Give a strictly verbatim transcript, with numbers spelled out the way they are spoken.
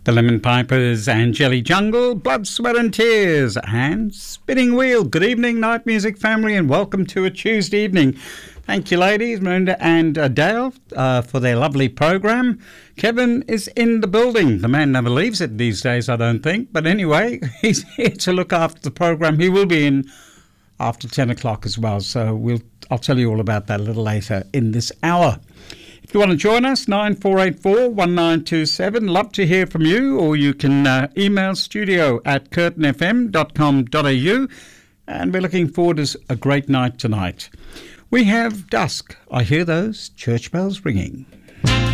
The Lemon Pipers and Jelly Jungle, Blood, Sweat and Tears, and Spinning Wheel. Good evening, Night Music family, and welcome to a Tuesday evening. Thank you, ladies, Miranda and uh, Dale, uh, for their lovely program. Kevin is in the building. The man never leaves it these days, I don't think. But anyway, he's here to look after the program. He will be in after ten o'clock as well, so we'll I'll tell you all about that a little later in this hour. If you want to join us, nine four eight four, one nine two seven. Love to hear from you, or you can uh, email studio at curtin f m dot com dot a u. And we're looking forward to a great night tonight. We have dusk. I hear those church bells ringing.